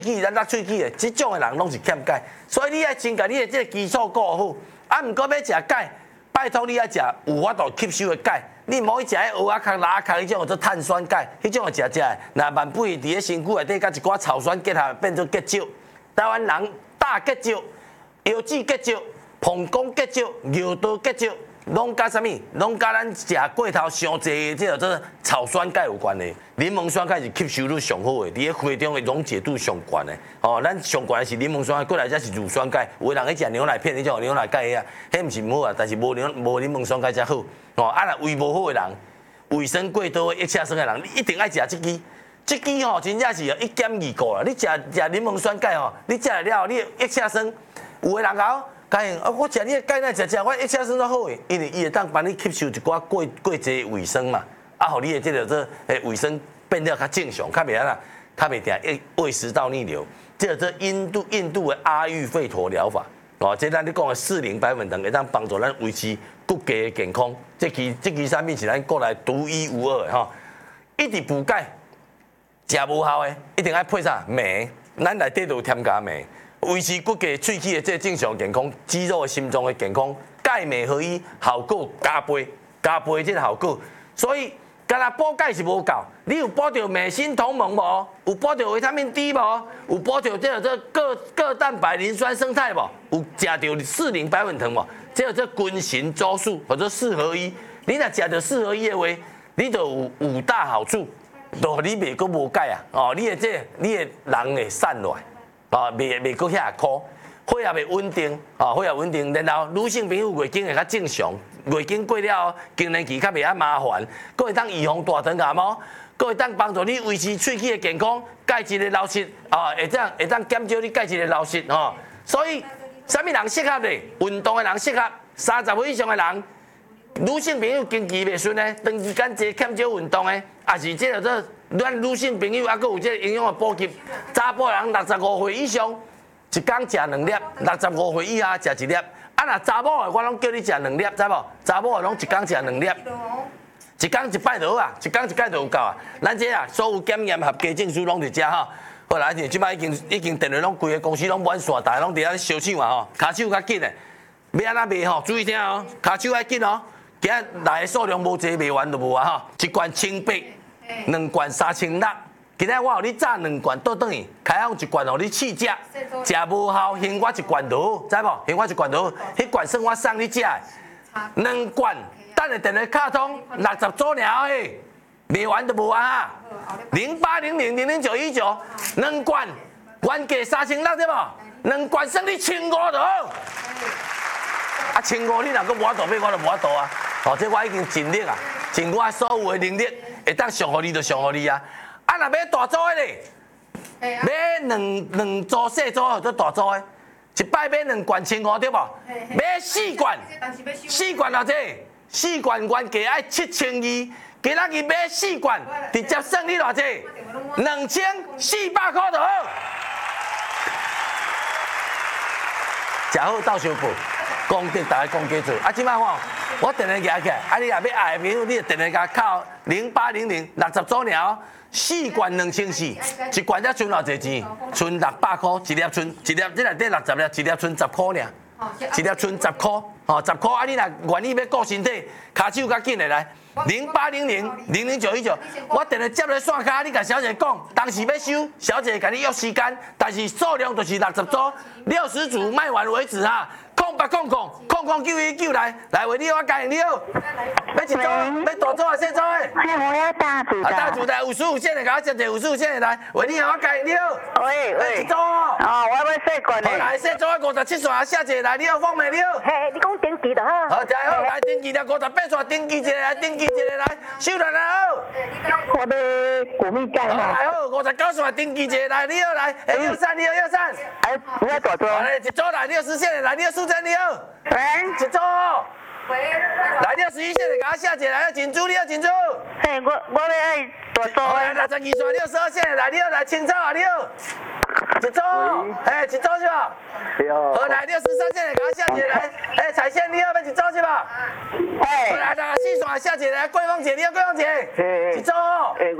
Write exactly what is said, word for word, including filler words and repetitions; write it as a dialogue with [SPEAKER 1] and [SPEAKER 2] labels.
[SPEAKER 1] 齿咱落喙齿的，这种的人拢是欠钙，所以你爱增加你的这个基础顾好。啊，毋过要食钙，拜托你爱食有法度吸收的钙。你莫去食迄蚵仔壳、拉壳迄种做碳酸钙，迄种的食食的，若万不伫咧身躯内底，甲一寡草酸结合，变做结石。台湾人大结石、腰子结石、膀胱结石、尿道结石。 拢甲啥物？拢甲咱食过头上济的这个做草酸钙有关的。柠檬酸钙是吸收率上好的，伫咧血中的溶解度上悬的。哦，咱上悬的是柠檬酸钙，过来才是乳酸钙。有的人去食牛奶片，迄种牛奶钙啊，迄毋是唔好啊，但是无牛无柠檬酸钙才好。哦，啊，若胃无好的人，胃酸过多、腋下酸的人，你一定爱食这支。这支吼，真正是一减二个啦。你食食柠檬酸钙吼，你食了后，你腋下酸，有的人讲。 钙啊！我食你的钙奶食食，我一下酸都好诶，因为伊会当帮你吸收一寡过过济卫生嘛，啊，互你的这个做诶卫生变得较正常，较袂啊啦，较袂定胃胃食道逆流。这个做印度印度的阿育吠陀疗法，哦，这咱你讲的四零白粉糖会当帮助咱维持骨骼的健康。这期这期产品是咱国内独一无二的吼，一直补钙，食无效的，一定要配啥镁，咱内底就有添加镁。 维持骨骼、喙齿的这正常健康，肌肉的心脏的健康，钙镁合一，效果加倍，加倍这个效果。所以，干那补钙是无够，你有补到镁锌同盟无？有补到维他命 D 无？有补到这个这各各蛋白磷酸生态无？有食到四零白粉糖无？这个这均衡周数或者四合一，你若食到四合一的话，你就有五大好处，就你袂阁无钙啊！哦，你的这個、你的人会散落来。 啊，袂袂搁遐苦，血压袂稳定，啊，血压稳定，然后女性朋友月经会较正常，月经过了后，更年期较袂遐麻烦，搁会当预防大肠癌毛，搁会当帮助你维持喙齿的健康，钙质的流失，啊，会当会当减少你钙质的流失，吼。所以，啥物人适合咧？运动的人适合，三十岁以上的人，女性朋友经期袂顺的，长时间坐欠少运动的，也是这个做。 咱女性朋友还阁有这营养的补给，查甫人六十五岁以上，一天食两粒；六十五岁以下食一粒。啊，若查某的我拢叫你食两粒，知无？查某的拢一天食两粒，一天一摆就好啊，一天一摆就有够啊。咱这啊，所有检验合格证书拢伫遮吼。好啦，而即摆已经已经电话拢规个公司拢满线，大家拢伫遐烧手嘛吼，骹手较紧的，要安怎卖吼？注意听哦，骹手爱紧哦，今仔来的数量无济，卖完就无啊吼，一罐千八。 两罐三千六，今仔我互你炸两罐倒转去，开放一罐互你试食，食无效，还我一罐就好，知无？还我一罐就好，迄罐算我送你食的。两罐，等下电话卡通六十组尔诶，卖完就无啊！零八零零零零九一九，两罐原价三千六对无？两罐算你千五就好。啊，千五你若阁无法度买，我就无法度啊！哦，这我已经尽力啊，尽我所有的能力。 会当上互你就上互你啊！啊，若买大组的咧，买两两组细组或者大组的，一摆买两罐千五对无？买四罐，四罐偌济？四罐原价爱七千二，今仔日买四罐，直接算你偌济？两千四百块就好。食好到相报，功德大家讲加做。啊，即摆吼，我电话举起来，啊，你若要爱的朋友，你就电话甲靠。 零八零零六十组尔，四罐两千四，一罐才剩偌济钱？剩六百块，一粒剩一粒，这内底六十粒，一粒剩十块尔，一粒剩十块，吼十块啊！你若愿意要顾身体，骹手较紧的来，零八零零零零九一九，我电话接咧线卡，你甲小姐讲，当时要收，小姐甲你约时间，但是数量就是六十组，六十组卖完为止哈。 空八空空空空九一九来来，为你我教你哦。要一组，要大组啊，小组的。
[SPEAKER 2] 我要大组的。
[SPEAKER 1] 啊，大组的五十五线的，给我接者五十五线的来，为你我教你哦。
[SPEAKER 2] 喂喂。
[SPEAKER 1] 一组哦。
[SPEAKER 2] 哦，我要细罐的。
[SPEAKER 1] 好来，小组的五十七线，下者来，你有放未了？
[SPEAKER 2] 嘿，你讲登记就好。
[SPEAKER 1] 好，真好，来登记了五十八线，登记一个来，登记一个来，收来来好。
[SPEAKER 2] 我的股民盖嘛。
[SPEAKER 1] 来好，五十九线登记一个来，你好来，哎，右三，你好右三。
[SPEAKER 2] 哎，不要大组。
[SPEAKER 1] 来，一组来，六十线的来，你好数针你好。
[SPEAKER 2] 喂，
[SPEAKER 1] 一组，来六十一线的，给我下姐来，要进驻，你要进驻。
[SPEAKER 2] 嘿，我我要爱大组
[SPEAKER 1] 来六十二线，六十二线的来，你要来清楚啊，你好。一组，哎，一组是吧？好，来六十三线的，给我下姐来，哎，彩线你好，要一组是吧？哎，来六十四线下姐来，桂芳姐，你好，桂芳姐。一组。